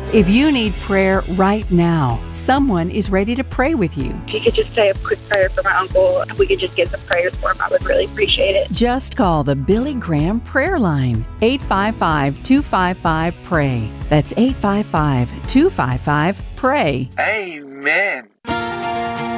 If you need prayer right now, someone is ready to pray with you. If you could just say a quick prayer for my uncle, if we could just get some prayers for him, I would really appreciate it. Just call the Billy Graham Prayer Line, 855-255-PRAY. That's 855-255-PRAY. Amen.